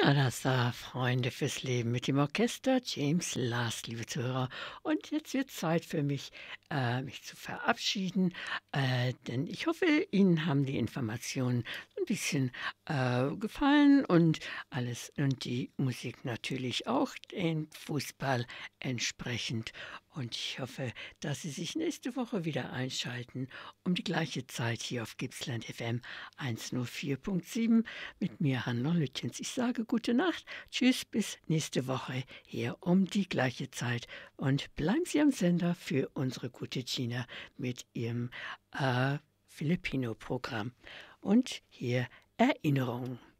Ja, das war Freunde fürs Leben mit dem Orchester James Last, liebe Zuhörer. Und jetzt wird Zeit für mich, mich zu verabschieden, denn ich hoffe, Ihnen haben die Informationen so ein bisschen gefallen und alles und die Musik natürlich auch, den Fußball entsprechend. Und ich hoffe, dass Sie sich nächste Woche wieder einschalten um die gleiche Zeit hier auf Gippsland FM 104.7 mit mir, Hannah Lütjens. Ich sage gute Nacht, tschüss, bis nächste Woche hier um die gleiche Zeit und bleiben Sie am Sender für unsere gute Gina mit ihrem Filipino-Programm. Und hier Erinnerung.